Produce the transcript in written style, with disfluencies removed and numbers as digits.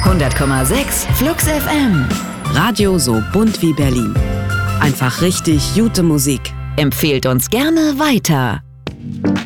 100,6 Flux FM. Radio so bunt wie Berlin. Einfach richtig gute Musik. Empfehlt uns gerne weiter.